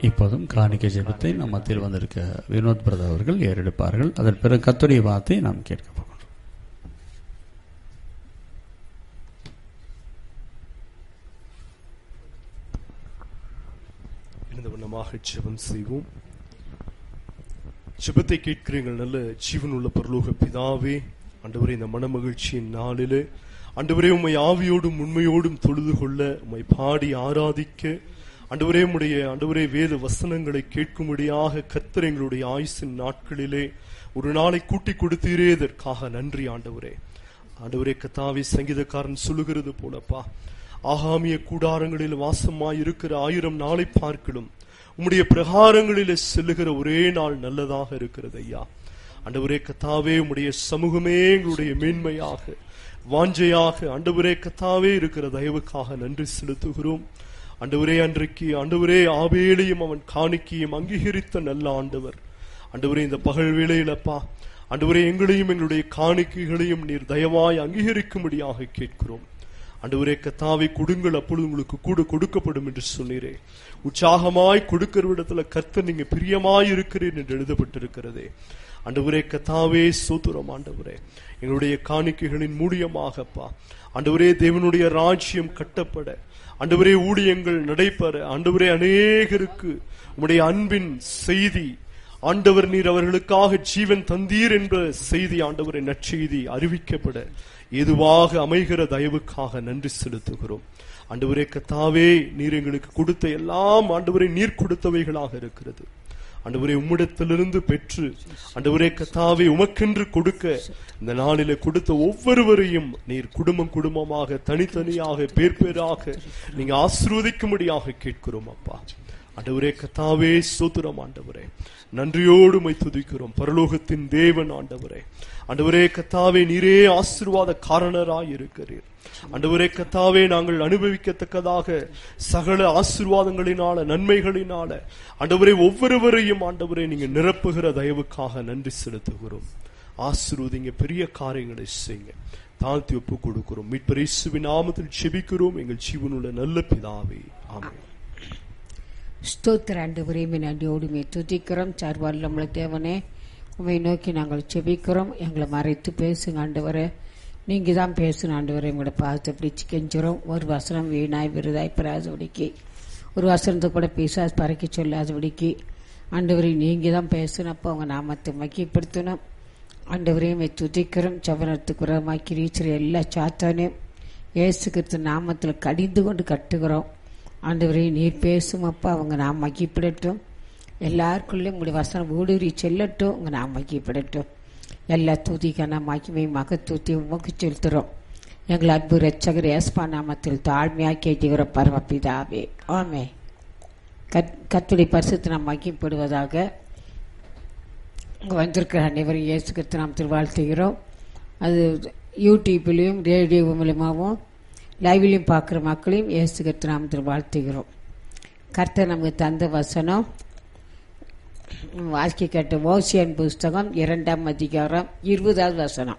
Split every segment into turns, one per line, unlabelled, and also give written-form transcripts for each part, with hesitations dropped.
இப்போதும் காணிக்கை ஜெபத்தை நம் மத்தியில் வந்திருக்க வினோத் பிரதர் அவர்கள் ஏறெடுப்பார்கள். அதன் பிறகு கர்த்தருடைய வார்த்தை நாம் கேட்க போகிறோம்.
ஜெபம் செய்வோம். ஜெபத்தை கேட்கிறீர்கள் நல்ல ஜீவனுள்ள பரலோக பிதாவே, ஆண்டவரே, இந்த மனமகிழ்ச்சியின் நாளிலே ஆண்டவரே உம்மை ஆவியோடும் உண்மையோடும் தொழுது கொள்ள, உம்மை பாடி ஆராதிக்க, ஆண்டவரே உம்முடைய ஆண்டவரே வேத வசனங்களை கேட்கும்படியாக கர்த்தர் எங்களுடைய ஆயுசின் நாட்களிலே ஒரு நாளை கூட்டி கொடுத்தீரே, இதற்காக நன்றி ஆண்டவரே. ஆண்டவரே கர்த்தாவே, சங்கீதக்காரன் சொல்லுகிறது போலப்பா, ஆகாமிய கூடாரங்களில் வாசமாய் இருக்கிற 1000 நாளை பார்க்கலும் உம்முடைய பிரகாரங்களில் செல்லுகிற ஒரே நாள் நல்லதாக இருக்கிறது ஐயா. ஆண்டவரே கர்த்தாவே, உம்முடைய சமூகமே எங்களுடைய மேன்மையாக வாஞ்சையாக ஆண்டவரே கர்த்தாவே இருக்கிற தயவுக்காக நன்றி செலுத்துகிறோம். ஆண்டவரே, அன்றைக்கு ஆண்டவரே ஆபேலையும் அவன் காணிக்கையும் அங்கீகரித்த நல்ல ஆண்டவர். ஆண்டவரே, இந்த பகல் வேளையிலப்பா ஆண்டவரே எங்களையும் எங்களுடைய காணிக்கைகளையும் நீர் தயவாய் அங்கீகரிக்கும்படியாக கேட்கிறோம். ஆண்டவரே கர்த்தாவே, கொடுங்கள், அப்பொழுது உங்களுக்கு கூட கொடுக்கப்படும் என்று சொன்னீரே. உற்சாகமாய் கொடுக்கிற இடத்துல கர்த்தர் நீங்க பிரியமாய் இருக்கிறீர் என்று எழுதப்பட்டிருக்கிறதே. ஆண்டவரே கர்த்தாவே, ஸ்தோத்திரம் ஆண்டவரே. எங்களுடைய காணிக்கைகளின் மூலியமாகப்பா ஆண்டவரே தேவனுடைய ராஜ்யம் கட்டப்பட, ஆண்டவரே ஊழியங்கள் நடைபெற, ஆண்டவரே அநேகருக்கு உம்முடைய அன்பின் செய்தி, ஆண்டவர் நீர் அவர்களுக்காக ஜீவன் தந்தீர் என்ற செய்தி, ஆண்டவரே நற்செய்தி அறிவிக்கப்பட ஏதுவாக அமைகிற தயவுக்காக நன்றி செலுத்துகிறோம். ஆண்டவரே கர்த்தாவே, நீர் எங்களுக்கு கொடுத்த எல்லாம் ஆண்டவரே நீர் கொடுத்தவைகளாக இருக்கிறது. ஆண்டவரே உம்மிடத்திலிருந்து பெற்று ஆண்டவரே கர்த்தாவே உமக்கென்று கொடுக்க இந்த நாளிலே கொடுத்த ஒவ்வொருவரையும் நீர் குடும்பம் குடும்பமாக தனித்தனியாக பேர் பேராக நீங்க ஆசீர்வதிக்கும்படியாக கேட்கிறோம் அப்பா. ஆண்டவரே கர்த்தாவே, ஸ்தோத்திரம் ஆண்டவரே, நன்றியோடு உம்மை துதிக்கிறோம். பரலோகத்தின் தேவன் ஆண்டவரே, ஆண்டவரே கர்த்தாவே, நீரே ஆசீர்வாத காரணராய் இருக்கிறீர். ஆண்டவரே கர்த்தாவே, நாங்கள் அனுபவிக்கத்தக்கதாக சகல ஆசீர்வாதங்களினால நன்மைகளினால ஆண்டவரே ஒவ்வொருவரையும் ஆண்டவரே நீங்க நிரப்புகிற தயவுக்காக நன்றி செலுத்துகிறோம். ஆசீர்வதிங்க, பெரிய காரியங்களை செய்யுங்க, தாழ்த்தி ஒப்பு கொடுக்கிறோம். மீட்பர் இயேசுவின் நாமத்தில் ஜெபிக்கிறோம் எங்கள் ஜீவனுள்ள நல்ல பிதாவே, ஆமென்.
ஸ்தோத்திர ஆண்டவரே, நன்றியோடுமே துதிக்கிறோம். சர்வவல்லமையுள்ள தேவனே, உம்மை நோக்கி நாங்கள் செபிக்கிறோம். எங்களை மறைத்து பேசுங்க ஆண்டவரே, நீங்க தான் பேசணும் ஆண்டவரே. எங்களோட பாதத்தை பிடிச்சி கெஞ்சுறோம். ஒரு வசனம் வீணாய் விருதாய் பெறாதபடிக்கு, ஒரு வசனத்தை கூட பேசாது பறக்க சொல்லாதபடிக்கு ஆண்டவரே நீங்க தான் பேசணும். அப்போ அவங்க நாமத்தை மக்கிப்படுத்தணும் ஆண்டவரையும் துதிக்கிறோம். சவனத்துக்கு உரமாக்கி ரீச்சர் எல்லா சாத்தானையும் இயேசு கிறிஸ்து நாமத்தில் கடிந்து கொண்டு கட்டுகிறோம். ஆண்டவரே நீர் பேசும் அப்பா, அவங்க நாம் மகிப்படட்டும். எல்லாருக்குள்ளேயும் உங்களுடைய வசனம் ஊடுருவி செல்லட்டும். உங்க நாம் மகிப்படட்டும். எல்லா துதிக்கான மகிமை மகத்துவத்தை உமக்கு செலுத்துறோம். எங்கள் அன்பு ரட்சகர் ஏஸ்பா நாமத்தில் தாழ்மையாக கேட்டுகிறோம் பரமபிதாவே, ஆமென். கர்த்தருடைய பரிசுத்த நாம் மகிமைப்படுவதாக. இங்கே வந்திருக்கிற அனைவரும் இயேசு கிறிஸ்து நாமத்தில் வாழ்த்துகிறோம். அது யூடியூப்லேயும் ரேடியோ மூலமாகவும் லைவ்லையும் பார்க்குற மக்களையும் இயேசு கிறிஸ்து நாமத்தில் வாழ்த்துகிறோம். கர்த்தர் நமக்கு தந்த வசனம் வாசிக்க கேட்ட ஓசியன் புஸ்தகம் 2ஆம் அதிகாரம் 20வது வசனம்.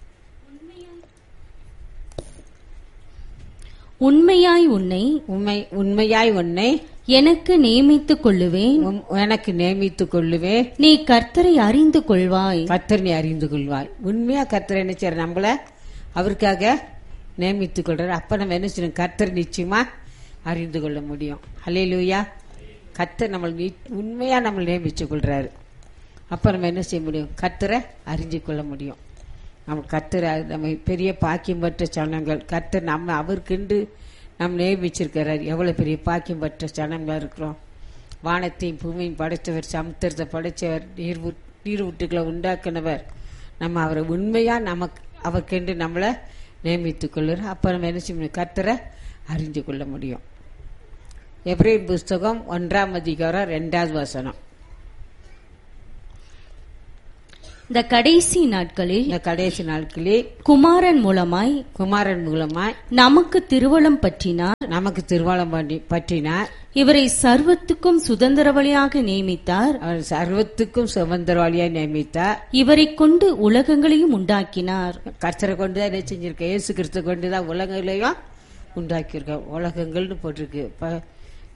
உண்மையாய் உன்னை எனக்கு நியமித்துக் கொள்ளுவேன். நீ கர்த்தரை அறிந்து கொள்வாய்.
கர்த்தரை அறிந்து கொள்வாய். உண்மையா கர்த்தரை என்ன செய்யற, நம்மள அவருக்காக நியமித்துக் கொள்றாரு. அப்ப நம்ம என்ன செய்யணும், கர்த்தரை நிச்சயமா அறிந்து கொள்ள முடியும். ஹல்லேலூயா. கர்த்தர் நம்ம உண்மையா நம்ம நியமித்துக் கொள்றாரு. அப்ப நம்ம என்ன செய்ய முடியும், கர்த்தரை அறிஞ்சு கொள்ள முடியும். நம்ம கர்த்தரை நம்ம பெரிய பாக்கியம் பெற்ற சனங்கள். கர்த்தர் நம்ம அவருக்கென்று நம்ம நியமிச்சிருக்கிறார். எவ்வளவு பெரிய பாக்கியம் பெற்ற சனங்களா இருக்கிறோம். வானத்தையும் பூமியும் படைத்தவர், சமுத்திரத்தை படைத்தவர், நீர்வூட்டுகளை உண்டாக்கினவர். நம்ம அவரை உண்மையா நமக்கு அவருக்கென்று நம்மளை நியமித்துக் கொள்ளுற. அப்ப நம்ம என்ன செய்ய முடியும், கர்த்தரை அறிந்து கொள்ள முடியும். எபிரேயர் புஸ்தகம் 1ஆம் அதிகாரம் 2வது வசனம்.
இந்த கடைசி நாட்களில் குமாரன் மூலமாய் நமக்கு திருவளம் பற்றினார். இவரை சர்வத்துக்கும் சுதந்திரவாளியாக நியமித்தார். இவரை கொண்டு உலகங்களையும் உண்டாக்கினார்.
கர்த்தரை கொண்டுதான் என்ன செஞ்சிருக்க, இயேசு கிறிஸ்து கொண்டுதான் உலகங்களையும் உண்டாக்கியிருக்க. உலகங்கள்னு போட்டிருக்கு.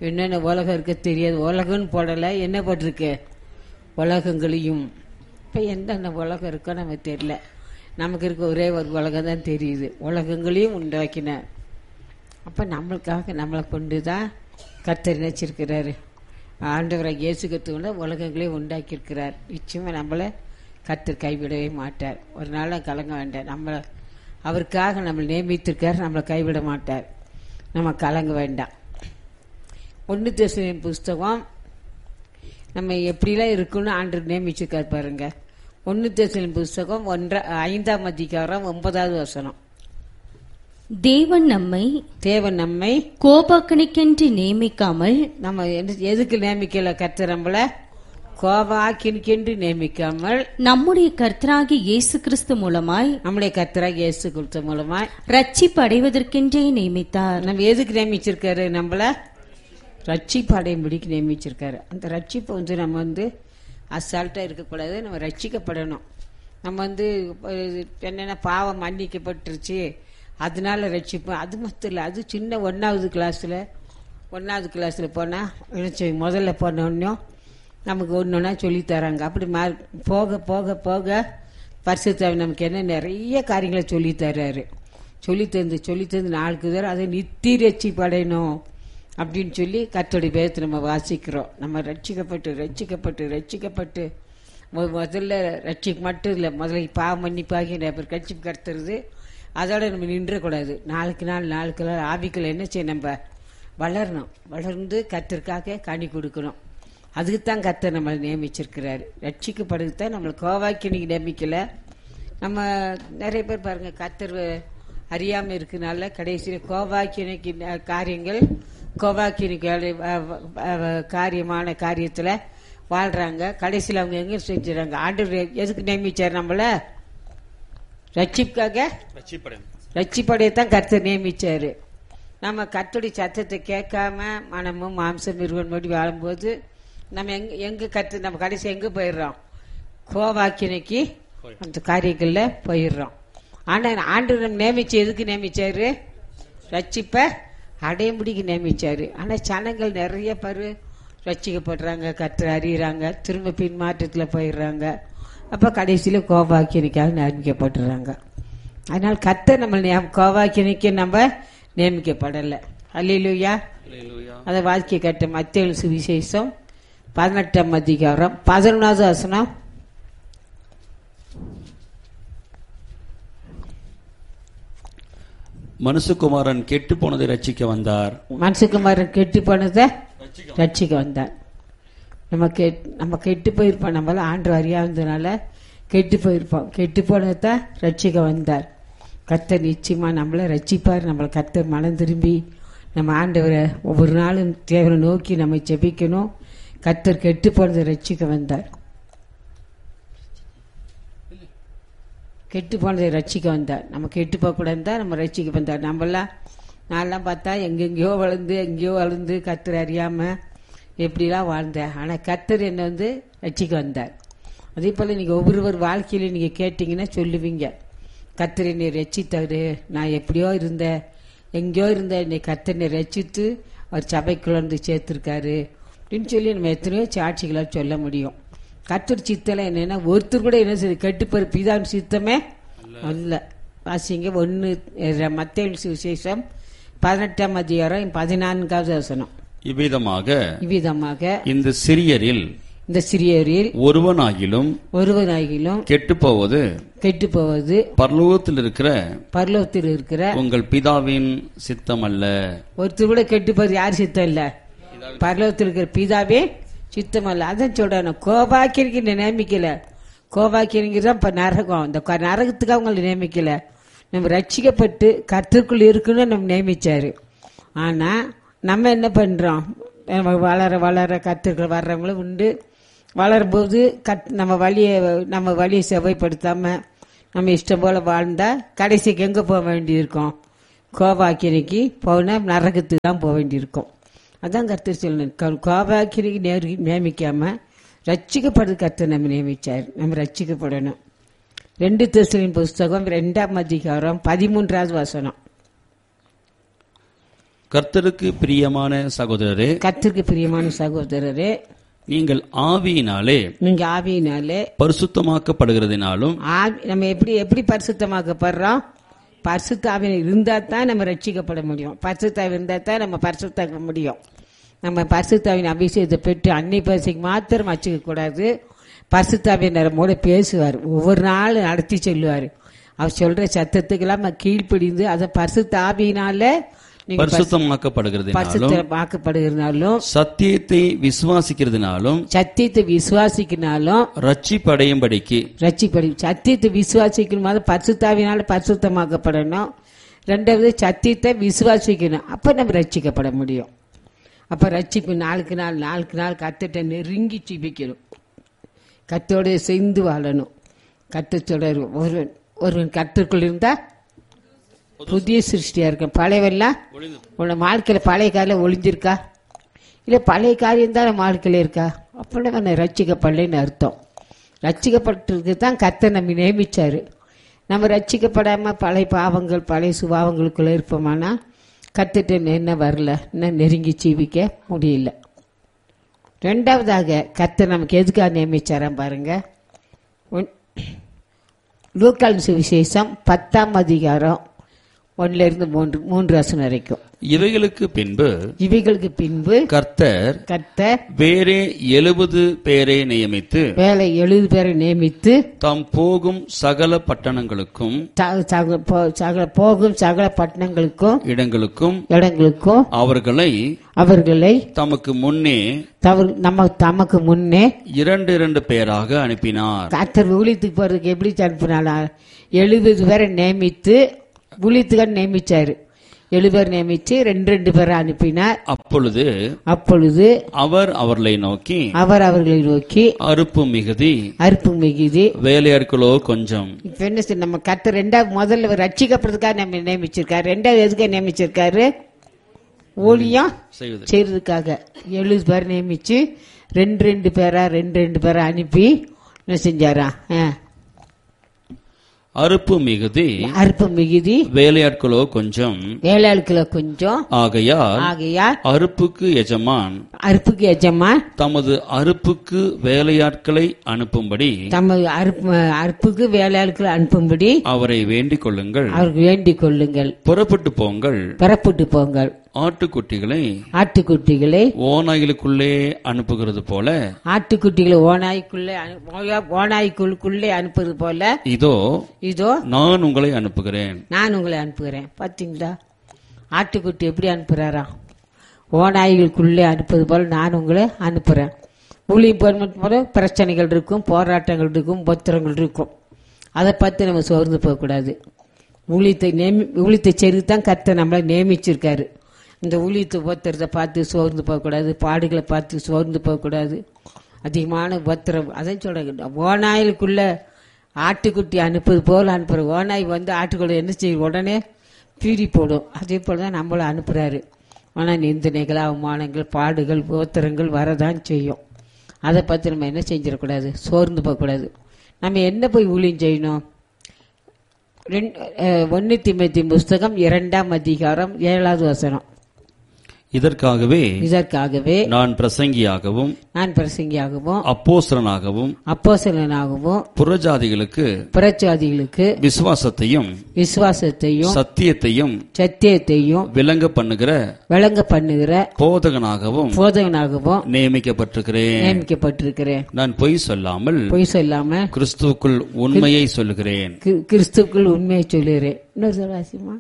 என்னென்ன உலகம் இருக்க தெரியாது. உலகம்னு போடலை, என்ன போட்டிருக்கு? உலகங்களையும். இப்போ என்னென்ன உலகம் இருக்கோ நமக்கு தெரியல. நமக்கு இருக்க ஒரே ஒரு உலகம் தான் தெரியுது. உலகங்களையும் உண்டாக்கினார். அப்போ நம்மளுக்காக நம்மளை கொண்டு தான் கர்த்தர் நினைச்சிருக்கிறாரு. ஆண்டவராக இயேசு கிறிஸ்து உலகங்களையும் உண்டாக்கியிருக்கிறார். நிச்சயமாக நம்மளை கர்த்தர் கைவிடவே மாட்டார். ஒரு நாளும் கலங்க வேண்டாம். நம்மளை அவருக்காக நம்மளை நியமித்திருக்கார். நம்மளை கைவிட மாட்டார். நம்ம கலங்க வேண்டாம். 1 தெசலோனிக்கேயர் புஸ்தகம் நம்ம எப்படிலாம் இருக்குன்னு ஆண்டவர் நியமிச்சிருக்காரு பாருங்க. 1 தெசலோனிக்கேயர் புஸ்தகம் 5ஆம் அதிகாரம் 9வது வசனம்.
தேவன் நம்மை கோபாக்கணிக்கென்று நியமிக்காமல்,
நம்ம எதுக்கு நியமிக்கல? கர்த்தர் நம்மள கோபாக்கினிக்கென்று நியமிக்காமல்,
நம்முடைய கர்த்தராகிய இயேசு கிறிஸ்து மூலமாய்,
நம்முடைய கர்த்தராகிய இயேசு கிறிஸ்து மூலமாய்
ரட்சிப்பு அடைவதற்கென்றே நியமித்தார்.
நம்ம எதுக்கு நியமிச்சிருக்காரு? நம்மள ரட்சிப்பு அடையும்படிக்கு நியமிச்சிருக்காரு. அந்த ரட்சிப்பை நம்ம அசால்ட்டா இருக்கக்கூடாது. நம்ம ரட்சிக்கப்படணும். நம்ம என்னென்ன பாவம் மன்னிக்கப்பட்டுருச்சு அதனால ரட்சிப்பு, அது மட்டும் இல்லை. அது சின்ன 1வது கிளாஸில் போனால் முதல்ல போனோடனே நமக்கு ஒன்றுனா சொல்லித்தராங்க. அப்படி போக போக போக பரிசுத்தாவி நமக்கு என்ன நிறைய காரியங்களை சொல்லித்தர்றாரு. சொல்லித்தந்து நாளுக்கு தர அதை நித்திய ரட்சிப்படையணும் அப்படின்னு சொல்லி கர்த்தருடைய வேதத்தை நம்ம வாசிக்கிறோம். நம்ம ரட்சிக்கப்பட்டு முதல்ல ரட்சிக்க மட்டும் இல்லை, முதல்ல பாவ மன்னிப்பாகி ரட்சிப்பு கர்த்தருது. அதோட நம்ம நின்றக்கூடாது. நாளுக்கு நாள் ஆவிக்குள்ள என்ன செய்ய? நம்ம வளர்ந்து கர்த்தருக்காக கனி கொடுக்கணும். அதுக்குத்தான் கர்த்தர் நம்மளை நியமிச்சிருக்கிறாரு. ரட்சிக்கப்படுறதுதான் நம்மளை கோவாக்கினிக்கு நியமிக்கல. நம்ம நிறைய பேர் பாருங்க, கர்த்தர் அறியாம இருக்குனால கடைசியில் கோவாக்கினிக்கு காரியங்கள், காரியமான காரியத்துல வாழ்றாங்க. கடைசியில் அவங்க எங்க செஞ்சுறாங்க? ஆண்டவர் எதுக்கு நியமிச்சார்? நம்மள ரட்சிப்படையத்தான் கர்த்தர் நியமிச்சாரு. நம்ம கர்த்தருடைய சத்தத்தை கேட்காம மனமும் மாம்சம் மிருகன்படி வாழும்போது நம்ம எங்க கர்த்தர் நம்ம கடைசி எங்க போயிடுறோம்? கோவாக்கினைக்கு அந்த காரியங்கள்ல போயிடுறோம். ஆனா ஆண்டவர் நம்ம நியமிச்சு எதுக்கு நியமிச்சாரு? ரட்சிப்ப அடையமுடிக்கு நியமிச்சாரு. ஆனா ஜனங்கள் நிறைய பேர் ரட்சிக்கப்படுறாங்க, கர்த்தர் அறியறாங்க, திரும்ப பின்மாற்றத்துல போயிடுறாங்க. அப்ப கடைசியில கோபாக்கியனுக்காக நியமிக்கப்பட்டுறாங்க. அதனால கர்த்தர் நம்ம கோபாக்கியனுக்கு நம்ம நியமிக்கப்படலை. அல்லேலூயா. அதை வாழ்க்கை கட்ட மத்தேயு சுவிசேஷம் 18ஆம் அதிகாரம் 11வது வசனம்.
மனுஷகுமாரன் கெட்டு போனதை ரட்சிக்க வந்தார்.
மனுஷகுமாரன் கெட்டு போனதை ரட்சிக்க வந்தார். நம்ம கெட்டு போயிருப்போம். நம்மள ஆண்டு அறியாததுனால கெட்டு போயிருப்போம். கெட்டு போனதான் ரட்சிக்க வந்தார். கர்த்தர் நிச்சயமா நம்மளை ரட்சிப்பார். நம்மளை கர்த்தர் மனம் திரும்பி நம்ம ஆண்டவரை ஒவ்வொரு நாளும் தேவனை நோக்கி நம்ம ஜெபிக்கணும். கர்த்தர் கெட்டு போனதை ரட்சிக்க வந்தார். கெட்டு போனதை ரட்சிக்க வந்தார். நம்ம கெட்டு போகக்கூடாது தான் நம்ம ரட்சிக்க வந்தார். நான்லாம் பார்த்தா எங்கெங்கயோ வளர்ந்து கர்த்தர் அறியாம எப்படிலாம் வாழ்ந்தேன். ஆனா கர்த்தர் என்ன ரட்சிக்க வந்தார். அதே போல நீங்க ஒவ்வொருவர் வாழ்க்கையில நீங்க கேட்டீங்கன்னா சொல்லுவீங்க, கர்த்தர் என்னை ரட்சித்தாரு, நான் எப்படியோ இருந்தேன், எங்கேயோ இருந்தேன், என்னை கர்த்தர் என்னை ரட்சித்து அவர் சபைக்குள்ள சேர்த்திருக்காரு அப்படின்னு சொல்லி நம்ம எத்தனையோ சாட்சிகளாக சொல்ல முடியும். கர்த்தர் சித்தம் என்னன்னா ஒருத்தர் கூட என்ன செய்ய கெட்டுப்போற பிதாவின் சித்தமே அல்ல. வாசிங்க 1 மத்தேயு சுவிசேஷம் 18ஆம் அதிகாரம் 14வது வசனம்.
இவ்விதமாக இந்த சிறியரில் ஒருவனாகிலும் கெட்டுப்போவது பரலோகத்தில் இருக்கிற உங்கள் பிதாவின் சித்தம் அல்ல.
ஒருத்தர் கூட கெட்டுப்போவது யார் சித்தம் இல்ல? பரலோகத்தில் இருக்கிற பிதாவே சித்தம் அல்ல. அதான் சொல்றாங்க, கோபாக்கியனுக்கு நியமிக்கல. கோபாக்கியனுக்கு தான் இப்ப நரகம். இந்த நரகத்துக்கு அவங்களை நியமிக்கல. நம்ம ரட்சிக்கப்பட்டு கர்த்தருக்குள் இருக்குன்னு நம்ம நியமிச்சாரு. ஆனா நம்ம என்ன பண்றோம்? வளர கர்த்தருக்குள் வர்றவங்களும் உண்டு. வளரும்போது நம்ம வழியை செவ்வாய்ப்படுத்தாம நம்ம இஷ்டம் போல வாழ்ந்தா கடைசிக்கு எங்க போக வேண்டியிருக்கோம்? கோபாக்கியனுக்கு போனா நரகத்துக்கு தான் போக வேண்டியிருக்கும். அதான் கர்த்தர் சொல்லணும், கோபாக்கியனுக்கு நியமிக்காம ரட்சிக்கப்படுறது கர்த்தர் நம்ம நியமிச்சார். நம்ம ரட்சிக்கப்படணும். 2 தெசலோனிக்கேயர் புஸ்தகம் 2ஆம் அதிகாரம் 13வது வசனம்.
கர்த்தருக்கு பிரியமான சகோதரரே,
கர்த்தருக்கு பிரியமான சகோதரரே,
நீங்கள் ஆவியினாலே
நீங்க ஆவியினாலே
பரிசுத்தமாக்கப்படுகிறதினாலும்,
நம்ம எப்படி பரிசுத்தமாக்கப்படுறோம்? பரிசுத்த ஆவியினர் இருந்தா தான் நம்ம ரட்சிக்கப்பட முடியும். பரிசுத்த ஆவி இருந்தா தான் நம்ம பரிசுத்தாக்க முடியும். நம்ம பரிசுத்த ஆவியின் அபிஷேகத்தை பெற்று அன்னை பரிசுக்கு மாத்திரம் வச்சுக்க கூடாது. பரிசுத்த ஆவியினர் நம்மோட பேசுவார், ஒவ்வொரு நாள் நடத்தி செல்லுவார். அவர் சொல்ற சத்தத்துக்கெல்லாம் நம்ம கீழ்ப்படிந்து அதை பரிசுத்த ஆவியினால
பரிசுத்தமாக்கப்படுகிறதினாலும், சத்தியத்தை விசுவாசிக்கிறதுனாலும், ரட்சிப்படையும்படிக்கு
சத்தியத்தை விசுவாசிக்கணும். பரிசுத்தாவினால பரிசுத்தமாக்கப்படணும். ரெண்டாவது சத்தியத்தை விசுவாசிக்கணும். அப்ப நம்ம ரட்சிக்கப்பட முடியும். அப்ப ரட்சிப்பு நாளுக்கு நாள் கர்த்தர்ட்ட நெருங்கி ஜெபிக்கணும். கர்த்தரோட சேர்ந்து வாழணும். கர்த்தரோட ஒருவன் கர்த்தருக்குள் இருந்தா புதிய சிருஷ்டியா இருக்கும். பழையவெல்லாம் உன்னை வாழ்க்கையில பழைய காலம் ஒளிஞ்சிருக்கா? இல்ல பழைய காரியம் தான் நம்ம வாழ்க்கையில இருக்கா? அப்படின்னா ரட்சிக்கப்படலைன்னு அர்த்தம். ரட்சிக்கப்பட்டிருக்கு தான் கர்த்தர் நம்ம நியமிச்சாரு. நம்ம ரட்சிக்கப்படாம பழைய பாவங்கள் பழைய சுபாவங்களுக்குள்ள இருப்போமானா கர்த்தர்ட்ட என்ன வரல, இன்னும் நெருங்கி ஜீவிக்க முடியல. ரெண்டாவதாக கர்த்தர் நமக்கு எதுக்காக நியமிச்சாராம் பாருங்க. லூக்காவின் சுவிசேஷம் 10ஆம் அதிகாரம் 1-3 வசனம் வரைக்கும்.
இவைகளுக்கு பின்பு
கர்த்தர்
வேறே 70 பேரை நியமித்து தாம் போகும் சகல பட்டணங்களுக்கும் இடங்களுக்கும் அவர்களை தமக்கு முன்னே 2 பேராக அனுப்பினார்.
கர்த்தர் ஊழியத்துக்கு போறதுக்கு எப்படி அனுப்பினாரா? 70 பேரை நியமித்து ஊழியத்துக்கு நியமிச்சாரு. 7 பேர் நியமிச்சு 2 பேரை அனுப்பினார்.
அப்பொழுது அவர் அவர்களை நோக்கி அறுப்பு மிகுதி வேலையாட்களோ கொஞ்சம்.
இப்ப என்ன செய்ய, நம்ம கர்த்தர் ரெண்டாவது முதல்ல ரட்சிக்கப்படுறதுக்காக நம்ம நியமிச்சிருக்காரு. ரெண்டாவது எதுக்காக நியமிச்சிருக்காரு? ஊழியம் செய்யறதுக்காக 7 பேர் நியமிச்சு 2 பேரை அனுப்பி என்ன செஞ்சாரா?
அறுப்பு மிகுதி வேலையாட்களோ கொஞ்சம்.
ஆகையால்
அறுப்புக்கு எஜமான் தமது அறுப்புக்கு வேலையாட்களை அனுப்பும்படி அவரை வேண்டிக் கொள்ளுங்கள். புறப்பட்டு போங்கள். ஆட்டுக்குட்டிகளை ஓநாய்களுக்குள்ளே அனுப்புகிறது போல,
ஓநாய்க்குள்ளே அனுப்புறது போல
இதோ நான் உங்களை அனுப்புகிறேன்.
பாத்தீங்களா? ஆட்டுக்குட்டி எப்படி அனுப்புறாரா? ஓநாய்களுக்குள்ளே அனுப்புறது போல நான் உங்களை அனுப்புறேன். ஊழியம் போல பிரச்சனைகள் இருக்கும், போராட்டங்கள் இருக்கும், உபத்திரங்கள் இருக்கும். அதை பார்த்து நம்ம சோர்ந்து போகக்கூடாது. ஊழியத்தை செய்துதான் கர்த்தர் நம்மளை நியமிச்சிருக்காரு. இந்த ஊழியத்தை உபத்திரத்தை பார்த்து சோர்ந்து போகக்கூடாது, பாடுகளை பார்த்து சோர்ந்து போகக்கூடாது. அதிகமான உபத்திரம் அதான் சொல்றாங்க. ஓநாய்க்குள்ள ஆட்டுக்குட்டி அனுப்புறது போல அனுப்புற. ஓநாய் ஆட்டுக்குள்ள என்ன செய்யும்? உடனே பீறி போடும். அதே போலதான் நம்மள அனுப்புறாரு. ஆனால் நிந்தனைகள், அவமானங்கள், பாடுகள், உபத்திரங்கள் வரதான் செய்யும். அதை பார்த்து நம்ம என்ன செஞ்சிடக்கூடாது? சோர்ந்து போகக்கூடாது. நம்ம என்ன போய் ஊழியம் செய்யணும்? 1 தீமோத்தேயு புஸ்தகம் 2ஆம் அதிகாரம் 7வது வசனம்.
இதற்காகவே நான் பிரசங்கியாகவும் அப்போஸ்தலனாகவும் புறஜாதிகளுக்கு விசுவாசத்தையும் சத்தியத்தையும் விளங்க பண்ணுகிற போதகனாகவும் நியமிக்கப்பட்டிருக்கிறேன். நான் பொய் சொல்லாமல் கிறிஸ்துவுக்குள் உண்மையை சொல்லுகிறேன். இன்னொரு சொல்லுமா?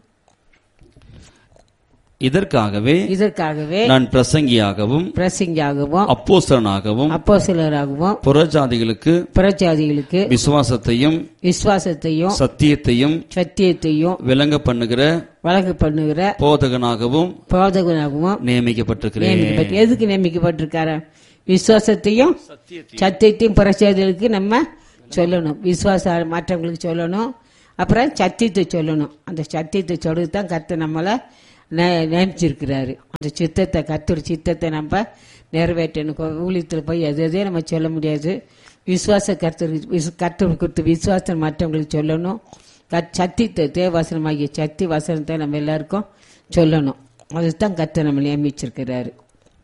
இதற்காகவே நான் பிரசங்கியாகவும் அப்போஸ்தலனாகவும் புறஜாதிகளுக்கு விசுவாசத்தையும் சத்தியத்தையும் விளங்க பண்ணுகிற போதகனாகவும் நியமிக்கப்பட்டிருக்கிறேன்.
எதுக்கு நியமிக்கப்பட்டிருக்காரு? விசுவாசத்தையும் சத்தியத்தையும் புறஜாதிகளுக்கு நம்ம சொல்லணும். விசுவாச மற்றவங்களுக்கு சொல்லணும். அப்புறம் சத்தியத்தை சொல்லணும். அந்த சத்தியத்தை சொல்றதுதான் கர்த்தர் நம்மளை நினைச்சிருக்கிறாரு. அந்த சித்தத்தை, கர்த்தர் சித்தத்தை நம்ம நிறைவேற்றணும். ஊழியத்தில் போய் எதே நம்ம சொல்ல முடியாது. விசுவாச கர்த்தர் கொடுத்த விசுவாசம் மற்றவங்களுக்கு சொல்லணும். சத்தியத்தை, தேவவசனமாகிய சத்திய வசனத்தை நம்ம எல்லாருக்கும் சொல்லணும். அதுதான் கர்த்தர் நம்ம நியமிச்சிருக்கிறாரு.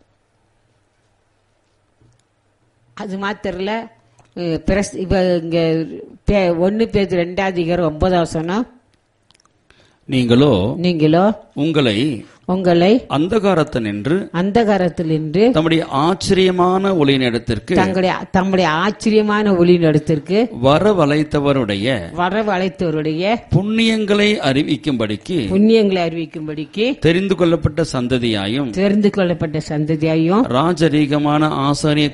அது மாத்திரல இப்ப இங்க 1 பேதுரு 2:9
நீங்களோ
உங்களை
அந்தகாரத்தில் நின்று தம்முடைய ஆச்சரியமான ஒளியினிடத்திற்கு வரவழைத்தவருடைய புண்ணியங்களை அறிவிக்கும்படிக்கு தெரிந்து கொள்ளப்பட்ட சந்ததியாயும் ராஜரீகமான ஆசாரிய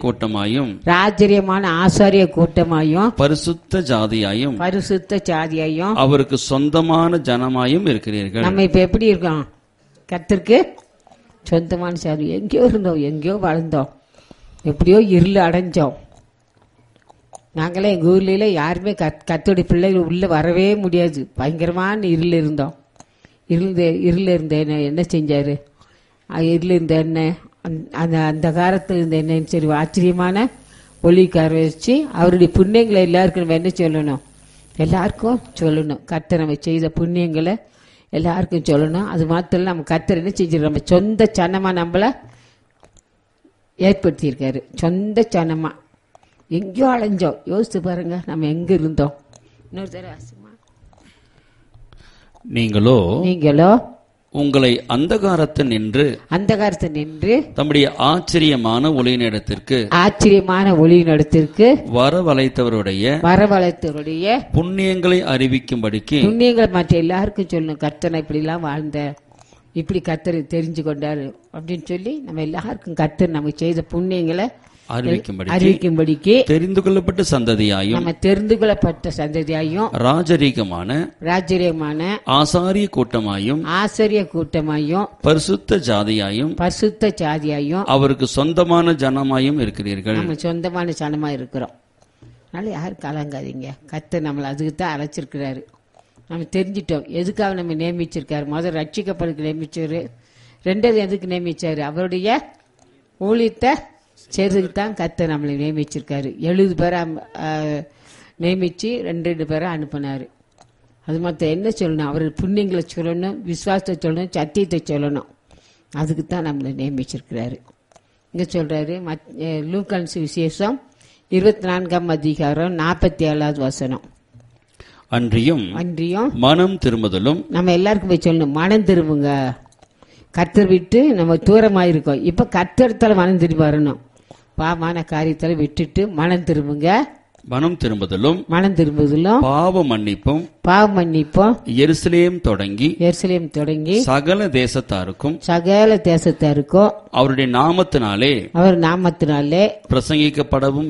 கூட்டமாயும் பரிசுத்த ஜாதியாயும் அவருக்கு சொந்தமான ஜனமாயும் இருக்கிறீர்கள்.
நம்ம இப்ப எப்படி இருக்கோம்? கர்த்தருக்கு சொந்தமான சாதி. எங்கேயோ இருந்தோம், எங்கேயோ வாழ்ந்தோம், எப்படியோ இருள் அடைஞ்சோம். நாங்களே எங்க ஊர்ல யாருமே கர்த்தருடைய பிள்ளைகள் உள்ள வரவே முடியாது. பயங்கரமான இருள் இருந்தோம். இருள் இருந்த என்ன செஞ்சாரு? இருள் இருந்த என்ன அந்த காலத்தில் இருந்த என்ன சரி ஆச்சரியமான ஒளிக்கார வச்சு அவருடைய புண்ணியங்களை எல்லாருக்கும் நம்ம என்ன சொல்லணும்? எல்லாருக்கும் சொல்லணும். கர்த்தர் நம்ம செய்த புண்ணியங்களை எல்லாருக்கும் சொல்லணும். அது மாத்திரம் நம்ம கர்த்தர் என்ன செஞ்சிருக்கோம்? நம்ம சொந்த சனமா நம்மள ஏற்படுத்தியிருக்காரு. சொந்த சனமா எங்கேயோ அலைஞ்சோம். யோசித்து பாருங்க, நம்ம எங்க இருந்தோம். இன்னொரு தடவை
நீங்களோ உங்களை அந்தகாரத்தில் நின்று தம்முடைய ஆச்சரியமான ஒளியினிடத்திற்கு வரவழைத்தவருடைய புண்ணியங்களை அறிவிக்கும்படிக்கு
மற்ற எல்லாருக்கும் சொல்லணும். கர்த்தனை இப்படி எல்லாம் வாழ்ந்த, இப்படி கர்த்தர் தெரிஞ்சு கொண்டாரு அப்படின்னு சொல்லி நம்ம எல்லாருக்கும் கர்த்தர் நமக்கு செய்த புண்ணியங்களை அறிவிக்கும்படிக்கு
தெரிந்து கொள்ளப்பட்ட சந்ததியாயும் ராஜரீகமான ஆசாரிய கூட்டமாயும் பரிசுத்த ஜாதியாயும் அவருக்கு சொந்தமான ஜனமாயும் இருக்கிறீர்கள்.
நம்ம சொந்தமான ஜனமா இருக்கிறோம். அதனால யாரும் கலங்காதீங்க. கர்த்தர் நம்மளை அதுக்கு தான் அழைச்சிருக்கிறாரு. நம்ம தெரிஞ்சிட்டோம் எதுக்காக நம்ம நியமிச்சிருக்காரு. முதல் ரட்சிக்கப்படுக்கு நியமிச்சாரு. 2வது எதுக்கு நியமிச்சாரு? அவருடைய ஊழியத்தை செய்றதுக்கு தான் கர்த்தர் நம்மளை நியமிச்சிருக்காரு. 70 பேரை நியமிச்சு 2 பேரை அனுப்பினாரு. அது மற்ற என்ன சொல்லணும்? அவர் புண்ணியங்களை சொல்லணும், விசுவாசத்தை சொல்லணும், சத்தியத்தை சொல்லணும். அதுக்கு தான் நம்மளை நியமிச்சிருக்கிறாரு. இங்க சொல்றாரு லூக்கான் சுவிசேஷம் 24:47
அன்றியும் மனம் திரும்புதலும்.
நம்ம எல்லாருக்கும் போய் சொல்லணும், மனம் திரும்புங்க. கர்த்தர் விட்டு நம்ம தூரமாயிருக்கோம். இப்ப கர்த்தரத்தால மனம் திரும்பி வரணும். பாவமான காரியத்தால விட்டுட்டு மனம் திரும்புங்க.
மனம் திரும்புதலும் பாவ மன்னிப்பும் எருசலேம் தொடங்கி சகல தேசத்தாருக்கும் அவருடைய நாமத்தினாலே பிரசங்கிக்கப்படவும்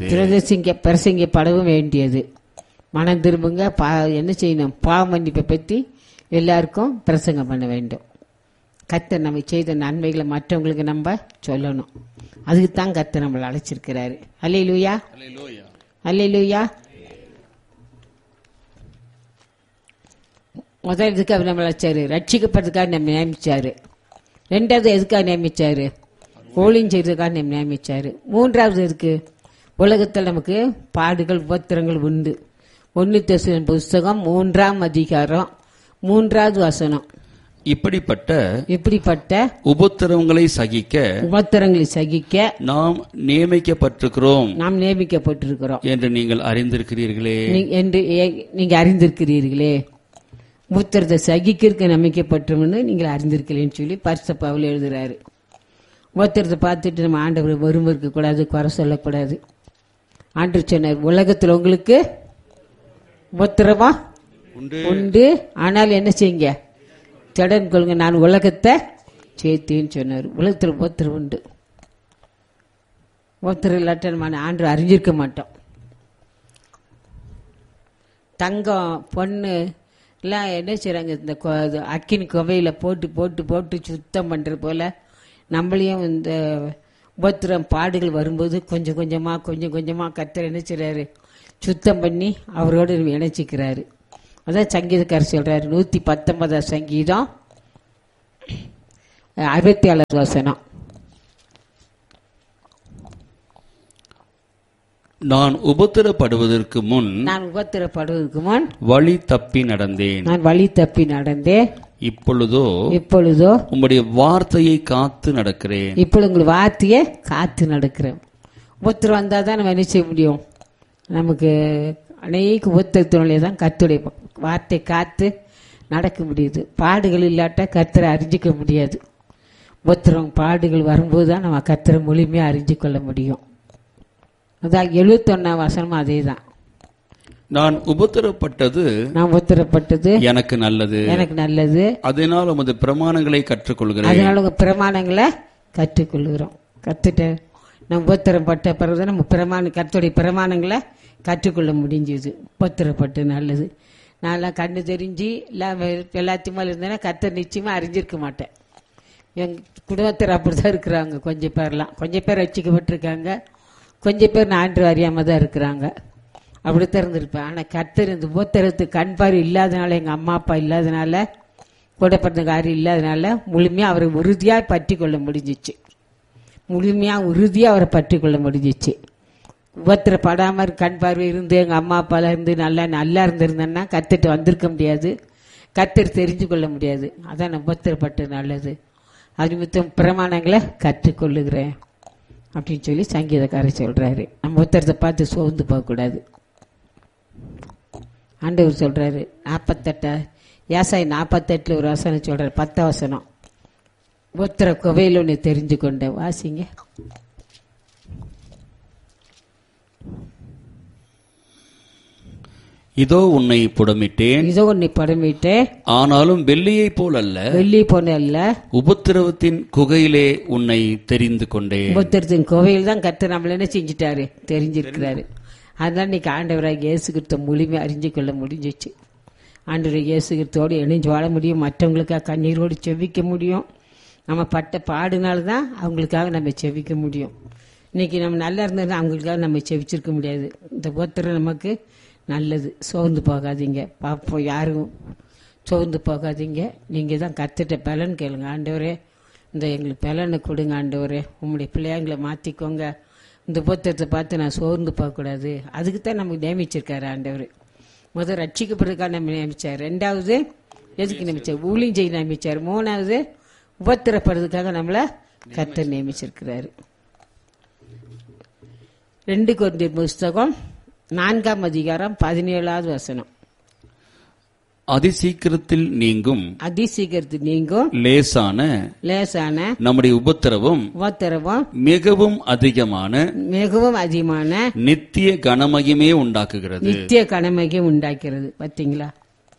வேண்டியது.
மனம் திரும்புங்க. என்ன செய்யணும்? பாவ மன்னிப்பை பற்றி எல்லாருக்கும் பிரசங்கம் பண்ண வேண்டும். கர்த்தர் நம்ம செய்த நன்மைகளை மற்றவங்களுக்கு நம்ம சொல்லணும். அதுக்கு தான் கர்த்தர் நம்மளை அழைச்சிருக்கிறாரு. அல்லேலூயா, அல்லேலூயா. முதல் இதுக்கு அவர் நம்மளை அழைச்சாரு, ரட்சிக்கப்படுறதுக்காக நம்ம நியமிச்சாரு. 2வது எதுக்காக நியமிச்சாரு? ஊழியம் செய்யறதுக்காக நம்ம நியமிச்சாரு. 3வது எதுக்கு? உலகத்தில் நமக்கு பாடுகள் உபத்திரங்கள் உண்டு. 1 தெசலோனிக்கேயர் புஸ்தகம் 3:3 வசனம்.
இப்படிப்பட்ட உபத்திரவங்களை சகிக்க நாம் நியமிக்கப்பட்டிருக்கிறோம் என்று நீங்கள் அறிந்திருக்கிறீர்களே.
உபத்திரத்தை சகிக்க நம்பிக்கப்பட்டோம்னு நீங்கள் அறிந்திருக்கிறேன்னு சொல்லி பரிசுத்த பவுல் எழுதுறாரு. உபத்திரத்தை பார்த்துட்டு நம்ம ஆண்டவர் வறுமை இருக்க கூடாது, குறை சொல்லக்கூடாது. ஆண்டவர் சொன்னார், உலகத்தில் உங்களுக்கு உபத்திரமா உண்டு, ஆனால் என்ன செய்யுங்க? திடன் கொள்ளுங்க, நான் உலகத்தை சேர்த்தேன்னு சொன்னார். உலகத்தில் உபத்திரம் உண்டு. உபத்திரம் இல்லாட்ட நம்ம ஆண்டு அறிஞ்சிருக்க மாட்டோம். தங்கம் பொண்ணு எல்லாம் என்ன செய்றாங்க? இந்த அக்கினி குவையில போட்டு போட்டு போட்டு சுத்தம் பண்றது போல நம்மளையும் இந்த உபத்திரம் பாடுகள் வரும்போது கொஞ்சம் கொஞ்சமா கர்த்தர் என்ன செய்றாரு? சுத்தம் பண்ணி அவரோடு இணைச்சிக்கிறாரு. அதான் சங்கீதக்காரர் சொல்றாரு 119 சங்கீதம் 67 வசனம்.
நான் உபத்திரப்படுவதற்கு முன்
வழி தப்பி நடந்தேன். இப்பொழுதோ
உம்முடைய வார்த்தையை காத்து நடக்கிறேன்.
இப்பொழுது உங்கள் வார்த்தையை காத்து நடக்கிறேன். உபத்திரம் வந்தால் தான் நம்ம என்ன செய்ய முடியும்? நமக்கு அநேக உபத்திரத்தினாலே தான் கர்த்தருடைய வார்த்தை காத்து நடக்க முடியுது. பாடுகள் இல்லாட்டா கர்த்தரை அறிஞ்சிக்க முடியாது. உபத்திரம் பாடுகள் வரும்போது தான் நம்ம கர்த்தரை முழுமையாக அறிஞ்சு கொள்ள முடியும். அதான் 71 வசனமும் அதே தான்.
நான் உபத்திரப்பட்டது எனக்கு நல்லது, அதனால் உமது பிரமாணங்களை கற்றுக்கொள்கிறேன்.
அதனால உங்க பிரமாணங்களை கற்றுக்கொள்கிறோம். கத்துட்டு நம்ம உபத்திரம் பட்ட பிறகு நம்ம கர்த்தருடைய பிரமாணங்களை கற்றுக்கொள்ள முடிஞ்சது. உபத்திரப்பட்டு நல்லது. நான்லாம் கண்ணு தெரிஞ்சு எல்லாத்தையும் மேலே இருந்தேன்னா கர்த்தர் நிச்சயமா அறிஞ்சிருக்க மாட்டேன். எங்க குடும்பத்தில் அப்படிதான் இருக்கிறாங்க. கொஞ்சம் பேர் ரட்சிக்கப்பட்டிருக்காங்க, கொஞ்சம் பேர் ஆண்டு அறியாம தான் இருக்கிறாங்க. அப்படி திறந்துருப்பேன். ஆனால் கர்த்தர் இந்த உபத்திரத்துக்கு கண் பார்வை இல்லாதனால, எங்கள் அம்மா அப்பா இல்லாதனால, கூட பிறந்த காரியம் இல்லாதனால முழுமையாக அவரை உறுதியாக பற்றி கொள்ள முடிஞ்சிச்சு. அவரை பற்றி கொள்ள முடிஞ்சிச்சு. உபத்திரப்படாமல் கண் பார்வை இருந்து எங்கள் அம்மா அப்பாலாம் இருந்து நல்லா இருந்திருந்தேன்னா கத்துட்டு வந்திருக்க முடியாது, கர்த்தர் தெரிஞ்சு கொள்ள முடியாது. அதான் நான் உபத்திரப்பட்டு நல்லது, அது நிமித்தம் பிரமாணங்களை கற்றுக்கொள்ளுகிறேன் அப்படின்னு சொல்லி சங்கீதக்காரர் சொல்றாரு. நம்ம உபத்திரத்தை பார்த்து சோர்ந்து போகக்கூடாது. ஆண்டவர் சொல்றாரு 48 ஏசாய் 48 ஒரு வசனம் சொல்றாரு, 10 வசனம். உபத்திர குவையில் ஒன்று தெரிஞ்சு கொண்ட வாசிங்க.
இதோ உன்னை புடமிட்டேன்,
ஆனாலும்
வெள்ளியை போல அல்ல, உபத்திரவத்தின் குகையிலே உன்னை தெரிந்து கொண்டேன்.
உபத்திரத்தின் குகையில் தான் கர்த்தர் நம்மள என்ன செஞ்சிட்டாரு, தெரிஞ்சிருக்கிறாரு. அதனால இன்னைக்கு ஆண்டவராக இயேசு கிறிஸ்துவ முழுமை அறிஞ்சு கொள்ள முடிஞ்சிச்சு. ஆண்டவராக இயேசு கிறிஸ்துவோடு இணைஞ்சு வாழ முடியும், மற்றவங்களுக்காக கண்ணீரோடு செவிக்க முடியும். நம்ம பட்ட பாடுனால்தான் அவங்களுக்காக நம்ம செவிக்க முடியும். இன்னைக்கு நம்ம நல்லா இருந்ததுன்னா அவங்களுக்காக நம்ம செவிச்சிருக்க முடியாது. இந்த உபத்திரம் நமக்கு நல்லது. சோர்ந்து போகாதீங்க, பார்ப்போம். யாரும் சோர்ந்து போகாதீங்க. நீங்கள் தான் கத்துட்ட பலன் கேளுங்க. ஆண்டவரே இந்த எங்களுக்கு பலனை கொடுங்க ஆண்டவரே, உங்களுடைய பிள்ளைங்களை மாற்றிக்கோங்க. இந்த உபத்திரத்தை பார்த்து நான் சோர்ந்து போகக்கூடாது. அதுக்கு தான் நமக்கு நியமிச்சிருக்காரு ஆண்டவர். முதல் ரட்சிக்கப்படுறதுக்காக நம்ம நியமிச்சார். 2வது எதுக்கு நியமிச்சார்? ஊழியம் செய்ய நியமிச்சார். 3வது உபத்திரப்படுறதுக்காக நம்மளை கர்த்தர் நியமிச்சிருக்கிறாரு. 2 கொரிந்தியர் புஸ்தகம் 4ஆம் அதிகாரம் 17வது வசனம்.
அதிசீக்கிரத்தில் நீங்கும் லேசான நம்முடைய உபத்திரவம் மிகவும் அதிகமான நித்திய கனமகிமே உண்டாக்குகிறது.
பாத்தீங்களா?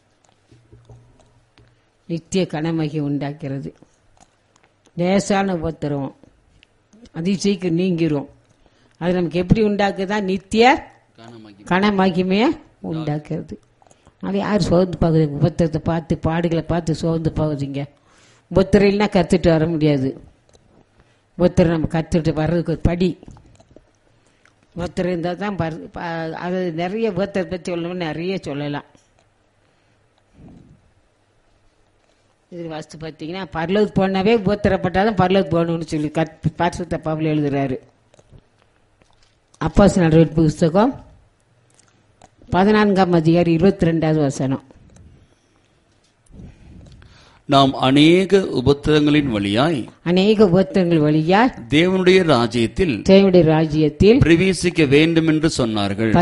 நித்திய கனமகி உண்டாக்குறது. லேசான உபத்திரவம் அதிசீக்கிரம் நீங்கிரும். அது நமக்கு எப்படி உண்டாக்குதா? நித்திய கனமகிமைய உண்டாக்குறது. அது யார் சோர்ந்து போகுது? உபத்திரத்தை பார்த்து பாடுகளை பார்த்து சோர்ந்து போகுதுங்க. உபத்திரம் இல்லைன்னா கற்றுட்டு வர முடியாது. உபத்திரம் நம்ம கற்றுட்டு வர்றதுக்கு ஒரு படி. உபத்திரம் இருந்தால் தான் அது நிறைய உபத்திரத்தை பற்றி சொல்லணும்னு நிறைய சொல்லலாம். இது வாஸ்து பார்த்தீங்கன்னா பரலோகத்துக்கு போனாவே உபத்திரப்பட்டாதான் பரலோகத்துக்கு போகணும்னு சொல்லி பரிசுத்த பவுல் எழுதுறாரு. அப்போஸ்தலர் நடவடிக்கை புஸ்தகம் 14ஆம் அதிகாரம் 22வது வசனம்.
நாம் அநேக உபத்திரங்களின் வழியாய் தேவனுடைய ராஜ்யத்தில் பிரவேசிக்க வேண்டும் என்று சொன்னார்கள்.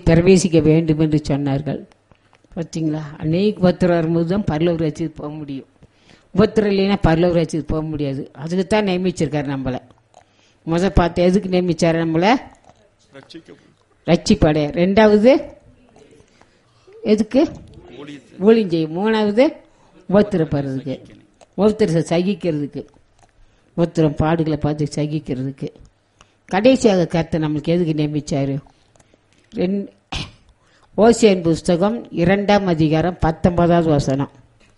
பார்த்தீங்களா? அநேக உபத்திரம் வரும்போது தான் பரலோக ராஜ்யத்துக்கு போக முடியும். உபத்திரம் இல்லைன்னா பரலோக ராஜ்யத்துக்கு போக முடியாது. அதுக்கு தான் நியமிச்சிருக்காரு நம்மளை. முதல் பார்த்து எதுக்கு நியமிச்சாரு? நம்மளை ரட்சிப்படைய. 2வது எதுக்கு? ஊழியம் செய்யும். 3வது உபத்திரப்படுறதுக்கு, உபத்திரத்தை சகிக்கிறதுக்கு, உபத்திரம் பாடுகளை பார்த்து சகிக்கிறதுக்கு. கடைசியாக கர்த்தர் நம்மளுக்கு எதுக்கு நியமிச்சாரு? ஓசியாவின் புஸ்தகம் 2ஆம் அதிகாரம் 19வது வசனம்.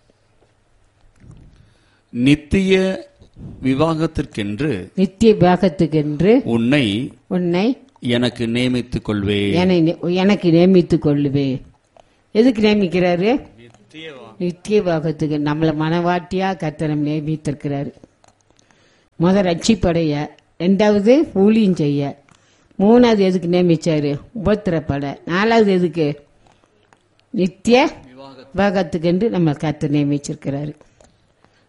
நித்திய விவாகத்திற்கென்று உன்னை எனக்கு நியமித்துக் கொள்வேன். எதுக்கு நியமிக்கிறாரு? நித்திய பாகத்துக்கு. நம்மளை மனவாட்டியா கர்த்தர் நியமித்திருக்கிறாரு. முதல் ரட்சிப்படைய, 2வது ஊழியம் செய்ய, 3வது எதுக்கு நியமிச்சாரு? உபத்திரப்பட. 4வது எதுக்கு? நித்திய பாகத்துக்கு என்று நம்ம கர்த்தர் நியமிச்சிருக்கிறாரு.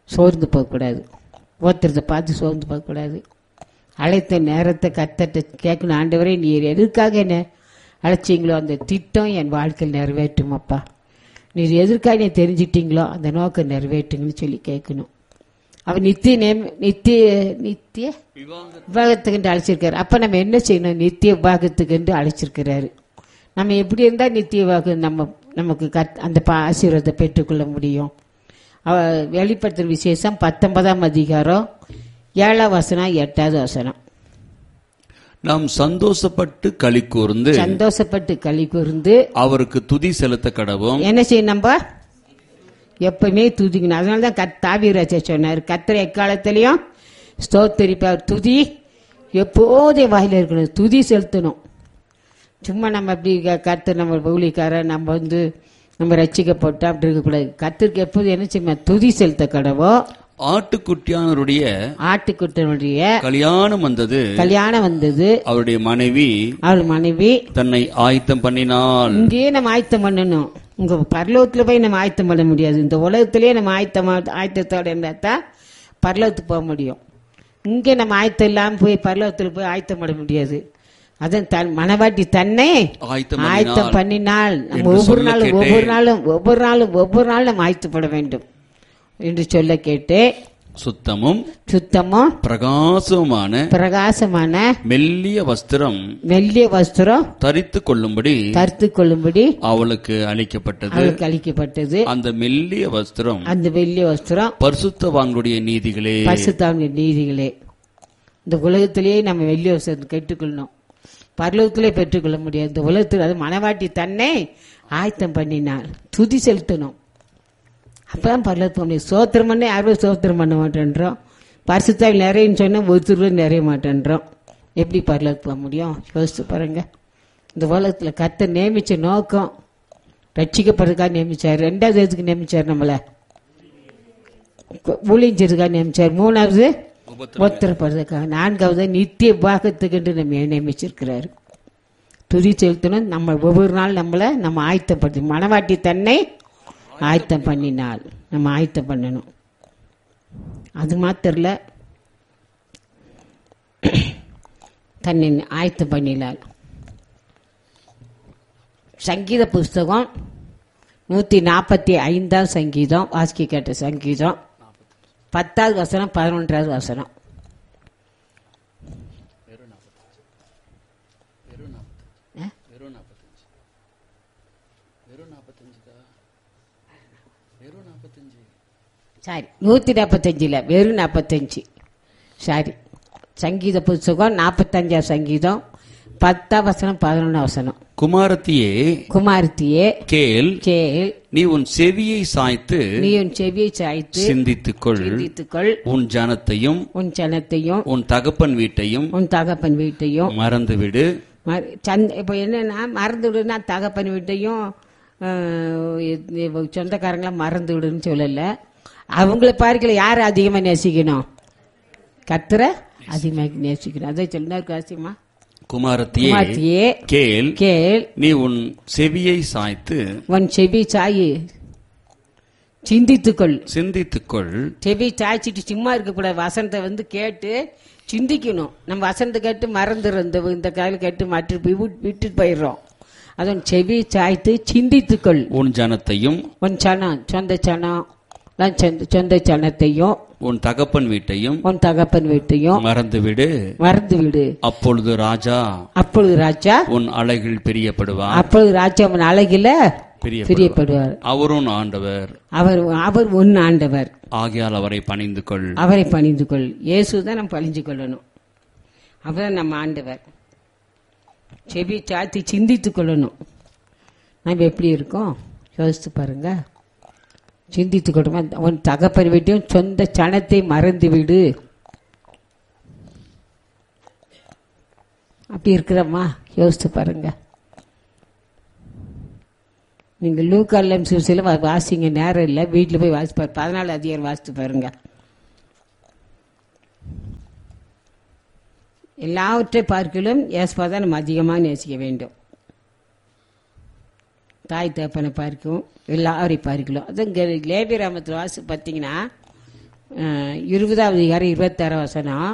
சோர்ந்து போகக்கூடாது. ஒருத்தரத்தை பார்த்து சோர்ந்து போகக்கூடாது. அழைத்த நேரத்தை கர்த்தர்ட்ட கேட்கணும். ஆண்டவரே, நீர் எதற்காக என்ன அழைச்சிங்களோ அந்த திட்டம் என் வாழ்க்கையில் நிறைவேற்றும் அப்பா. நீர் எதற்காக நீ தெரிஞ்சிட்டீங்களோ அந்த நோக்கம் நிறைவேற்றுங்கன்னு சொல்லி கேட்கணும். அவர் நித்திய விவாகத்துக்கு அழைச்சிருக்காரு. அப்ப நம்ம என்ன செய்யணும்? நித்திய விவாகத்துக்கு அழைச்சிருக்கிறாரு. நம்ம எப்படி இருந்தா நித்திய விவாகம் நமக்கு அந்த ஆசீர்வாதத்தை பெற்றுக்கொள்ள முடியும்? வெளிப்படுத்துற விசேஷம் 19ஆம் அதிகாரம் 7ஆம் வசனம் 8வது வசனம்.
நாம் சந்தோஷப்பட்டு களி கூர்ந்து அவருக்கு துதி செலுத்த கடவோம். என்ன செய்யணும்? நம்ம எப்பவுமே துதிக்கணும். அதனாலதான் தாவீராஜா சொன்னார், கர்த்தரை எக்காலத்திலையும் ஸ்தோத்தரிப்பார். துதி எப்போதே வாயில இருக்கணும். துதி செலுத்தணும். சும்மா நம்ம அப்படி கர்த்தர் நம்ம ஊழியக்கார நம்ம ரட்சிக்கப்பட்டோம் அப்படி இருக்கக்கூடாது. கர்த்தருக்கு எப்போது என்ன செய்யணும்? துதி செலுத்த கடவோ. ஆட்டுக்குட்டியானவருடைய கல்யாணம் வந்தது. அவருடைய மனைவி தன்னை ஆயத்தம் பண்ணினாள்.
இங்கேயே நம்ம ஆயத்தம் பண்ணணும். உங்க பரலோகத்துல போய் நம்ம ஆயத்தம் பண்ண முடியாது. இந்த உலகத்திலேயே நம்ம ஆயத்தத்தோட இருந்தாதான் பரலோகத்துக்கு போக முடியும். இங்கே நம்ம ஆயத்தம் இல்லாம போய் பரலோகத்துல போய் ஆயத்தம் பண்ண முடியாது. அதன் மனவாட்டி தன்னை ஆயத்தம் பண்ணினால் நம்ம ஒவ்வொரு நாளும் நம்ம ஆயத்தப்பட வேண்டும் என்று சொல்ல கேட்டு,
சுத்தமும் பிரகாசமான மெல்லிய வஸ்திரம் தரித்து கொள்ளும்படி அவளுக்கு அளிக்கப்பட்டது. அந்த மெல்லிய வஸ்திரம் பரிசுத்தவான்களுடைய நீதிகளே.
இந்த உலகத்திலேயே நம்ம மெல்லிய வஸ்திரத்தை கேட்டுக்கொள்ளணும். பரலோகத்திலே பெற்றுக்கொள்ள முடியாது. இந்த உலகத்தில் அது மனவாட்டி தன்னை ஆயத்தம் பண்ணினாள். துதி செலுத்தணும். அப்பதான் பரலோகத்துக்கு போக முடியும். சோத்திரம் பண்ண யாரும் சோத்திரம் பண்ண மாட்டேன்றோம். பரிசுத்தாவில் நிறையன்னு சொன்னா ஒருத்தர் நிறைய மாட்டேன்றோம். எப்படி பரலோகத்துக்கு போக முடியும்? யோசிச்சு பாருங்க. இந்த உலகத்துல கர்த்தர் நியமிச்ச நோக்கம் ரட்சிக்கப்படுறதுக்காக நியமிச்சார். 2வது எதுக்கு நியமிச்சார்? நம்மள ஊழியஞ்சதுக்காக நியமிச்சார். 3வது ஒத்தரப்படுறதுக்காக. 4வது நித்திய பாகத்துக்கு நம்ம நியமிச்சிருக்கிறாரு. துதி செலுத்தணும். நம்ம ஒவ்வொரு நாள் நம்ம ஆயத்தப்படுத்தி மனவாட்டி தன்னை ஆயத்தம் பண்ணினால் நம்ம ஆயத்தம் பண்ணணும். அது மாத்திரல, தன்னை ஆயத்தம் பண்ணினாள். சங்கீத புஸ்தகம் 145ஆம் சங்கீதம் வாசிக்க கேட்ட சங்கீதம் 10வது வசனம் 11வது வசனம். சாரி, 145 வெறும் 45. சாரி, சங்கீத புஸ்தகம் 45ஆம் சங்கீதம் 10ஆம் வசனம் 11ஆம் வசனம்.
குமாரத்தியே கேள், நீ உன் செவியை சாய்த்து சிந்தித்துக்கொள். உன் ஜனத்தையும் உன் தகப்பன் வீட்டையும் மறந்துவிடு.
இப்ப என்னன்னா மறந்து விடுனா தகப்பன் வீட்டையும் சொந்தக்காரங்களாம் மறந்து விடுன்னு சொல்லல. அவங்கள பார்க்கல யார் அதிகமா நேசிக்கணும்? கர்த்தரை அதிகமாக நேசிக்கணும். அதை சொன்னார் காசியமா.
குமாரத்தியே கேள், நீ உன் செவியை சாய்த்து
சிந்தித்துக்கொள்.
செவி
சாய்ச்சிட்டு சும்மா இருக்க கூடாது. வசனத்தை கேட்டு சிந்திக்கணும். நம்ம வசனத்தை கேட்டு மறந்துடும். இந்த காலம் கேட்டு மற்ற விட்டுட்டு போயிடுறோம். அதன் செவி சாய்த்து சிந்தித்துக்கொள்.
உன் ஜனத்தையும்
சொந்த சனத்தையும்
உன் தகப்பன் வீட்டையும் மறந்துவிடு. அப்பொழுது ராஜா உன் அழகில் பிரியப்படுவார்.
அப்பொழுது ராஜா உன் அழகில பிரியப்படுவார்.
அவரும் ஆண்டவர்,
அவர் உன் ஆண்டவர்.
ஆகையால் அவரை பணிந்து கொள்.
இயேசுதான் நம்ம பணிஞ்சு கொள்ளணும். அவர்தான் நம்ம ஆண்டவர். செவி சாத்தி சிந்தித்துக் கொள்ளணும். நம்ம எப்படி இருக்கோம் யோசித்து பாருங்க. சிந்தித்துக் கொள்ளுமா. உன் தகப்பன் வீட்டையும் சொந்த சனத்தை மறந்து விடு. அப்படி இருக்கிறோமா? யோசித்து பாருங்க. நீங்க லூக்கால்லம் சிறுசில வாசிங்க. நேரம் இல்லை, வீட்டில் போய் வாசிப்பாரு. 14 அதிகாரம் வாசித்து பாருங்க. எல்லாவற்றை பார்க்கலும் ஏசுவாதான் நம்ம அதிகமாக நேசிக்க வேண்டும். தாய் தகப்பனை பார்க்கும், எல்லாரையும் பார்க்கலாம். அது லேவியராமத்தில் வாசி பார்த்தீங்கன்னா
20வது அதிகாரம் 26 வசனம்.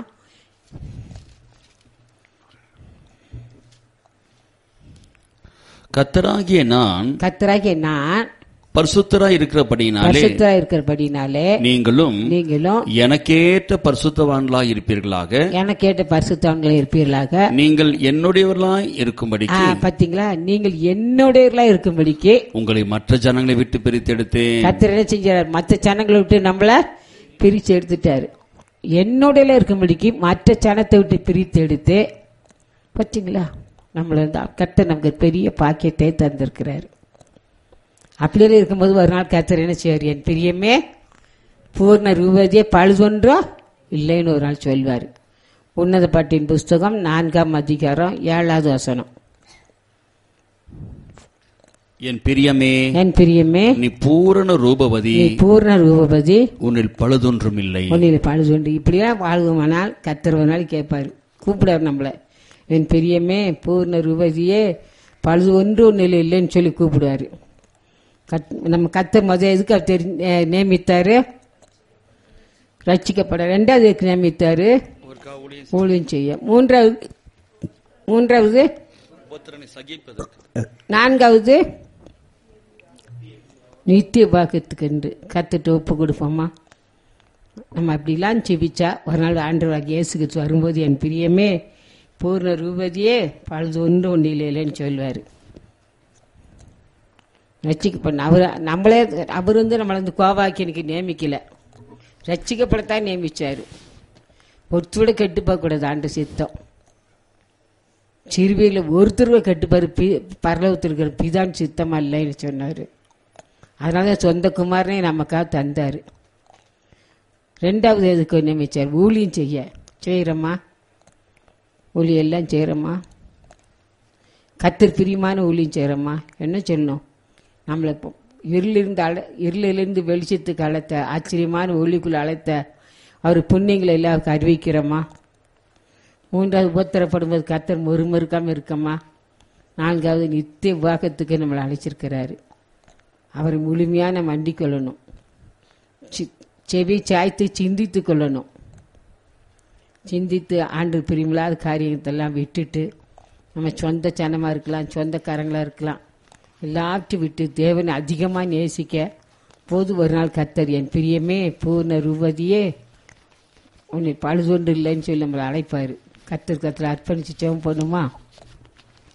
கர்த்தராகிய நான் பரிசுத்தராய் இருக்கிறபடினாலே நீங்களும் எனக்கேற்ற பரிசுத்தவான்களாய் இருப்பீர்களாக. நீங்கள் என்னுடையவர்களாய் இருக்கும்படிக்கு,
பாத்தீங்களா, நீங்கள் என்னுடையவர்களாய் இருக்கும்படிக்கு
உங்களை மற்ற ஜனங்களை விட்டு பிரித்தெடுத்தேன்.
கர்த்தர் என்ன செஞ்சார்? மற்ற ஜனங்களை விட்டு நம்மள பிரிச்சு எடுத்துட்டாரு. என்னுடைய இருக்கும்படிக்கு மற்ற ஜனத்தை விட்டு பிரித்து எடுத்து, பாத்தீங்களா, நம்மள கர்த்தர் நமக்கு பெரிய பாக்கியத்தை தந்திருக்கிறாரு. அப்படியே இருக்கும்போது ஒரு நாள் கர்த்தர் என்ன செய்வார்? என் பிரியமே பூர்ண ரூபதியே பழுதொன்றோ இல்லைன்னு ஒரு நாள் சொல்வார். உன்னத பாட்டின் புஸ்தகம் 4ஆம் அதிகாரம் 7வது வசனம்.
என் பிரியமே
நீ
பூரண ரூபவதி உன்னில் பழுதொன்றும் இல்லை.
இப்படியா வாழ்வோமானால் கர்த்தர் ஒரு நாள் கேட்பாரு, கூப்பிடாரு நம்மள. என் பிரியமே பூர்ண ரூபதியே பழுது ஒன்று ஒன்றில் இல்லைன்னு சொல்லி கூப்பிடுவாரு. நம்ம கர்த்தர் முதல் எதுக்கு நியமித்தாரு? ரட்சிக்கப்பட. 2வது எதுக்கு நியமித்தாரு? ஊழியம் செய்ய. 3வது 4வது நித்திய பாக்கத்துக்கு கத்துட்டு ஒப்பு கொடுப்போமா? நம்ம அப்படிலாம் செபிச்சா ஒரு நாள் ஆண்டவராகிய இயேசு கிறிஸ்து வரும்போது என் பிரியமே பூர்ண ரூபதியே பழுது ஒன்று இல்லைன்னு சொல்வார். ரட்சிக்கப்பட நம்மளே அவர் நம்மளை வந்து கோவாக்கியனுக்கு நியமிக்கல, ரட்சிக்கப்படத்தான் நியமிச்சாரு. ஒருத்தரோட கெட்டு போகக்கூடாது ஆண்டு சித்தம். சிறுவையில் ஒருத்தருவ கெட்டுப்பாரு, பரலோகத்தில் இருக்கிற பிதான் சித்தமா இல்லைன்னு சொன்னாரு. அதனால சொந்த குமாரனே நமக்காக தந்தாரு. 2வது எதுக்கு நியமிச்சார்? ஊழியம் செய்யறோமா? ஊழியெல்லாம் செய்யறோமா? கர்த்தர் பிரியமான ஊழியம் செய்யறோமா? என்ன சொல்லணும்? நம்மளை இருளிலிருந்து வெளிச்சத்துக்கு அழைத்த, ஆச்சரியமான ஒளிக்குள்ள அழைத்த அவர் புண்ணியங்களை எல்லாருக்கும் அறிவிக்கிறோமா? 3வது உபத்திரப்படும்போது கர்த்தர் மறுக்காம இருக்கமா? 4வது நித்திய விவாகத்துக்கு நம்மளை அழைச்சிருக்கிறாரு. அவரை முழுமையாக நம்ம அண்டிக் கொள்ளணும். செவி சாய்த்து சிந்தித்து கொள்ளணும். சிந்தித்து ஆண்டு பிரிமில்லாத காரியத்தெல்லாம் விட்டுட்டு நம்ம சொந்த சனமாக இருக்கலாம், சொந்தக்காரங்களாக இருக்கலாம், எல்லாத்தையும் விட்டு தேவனை அதிகமாக நேசிக்க போது ஒரு நாள் கர்த்தர் என் பிரியமே பூர்ண ரூபதியே உன்னை பழுதொன்று இல்லைன்னு சொல்லி நம்மளை அழைப்பார். கர்த்தர் அர்ப்பணிச்சு ஜெபம் பண்ணுமா?